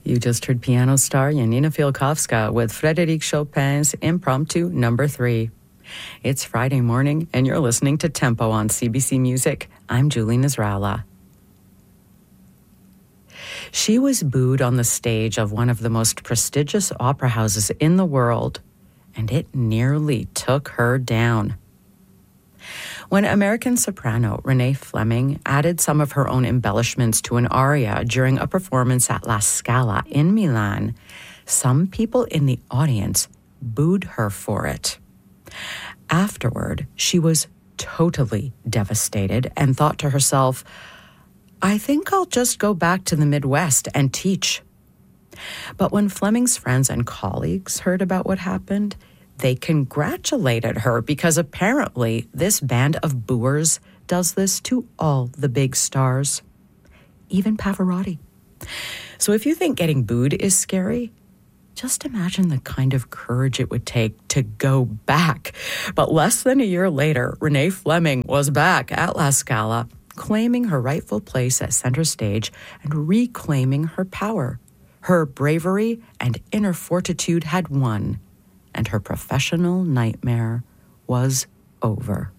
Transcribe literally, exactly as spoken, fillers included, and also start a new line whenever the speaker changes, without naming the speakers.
You just heard piano star Janina Fialkowska with Frédéric Chopin's Impromptu Number Three. It's Friday morning, and you're listening to Tempo on C B C Music. I'm Julie Nasrallah. She was booed on the stage of one of the most prestigious opera houses in the world, and it nearly took her down. When American soprano Renee Fleming added some of her own embellishments to an aria during a performance at La Scala in Milan, some people in the audience booed her for it. Afterward, she was totally devastated and thought to herself, I think I'll just go back to the Midwest and teach. But when Fleming's friends and colleagues heard about what happened, they congratulated her because apparently this band of booers does this to all the big stars, even Pavarotti. So if you think getting booed is scary, just imagine the kind of courage it would take to go back. But less than a year later, Renee Fleming was back at La Scala, claiming her rightful place at center stage and reclaiming her power. Her bravery and inner fortitude had won, and her professional nightmare was over.